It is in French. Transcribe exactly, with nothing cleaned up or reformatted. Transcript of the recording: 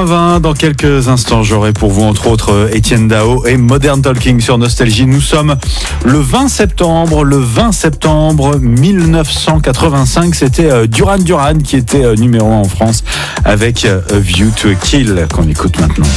moins vingt, dans quelques instants, j'aurai pour vous entre autres Étienne Dao et Modern Talking sur Nostalgie. Nous sommes le vingt septembre, le vingt septembre mille neuf cent quatre-vingt-cinq. C'était Duran Duran qui était numéro un en France avec A View to a Kill qu'on écoute maintenant.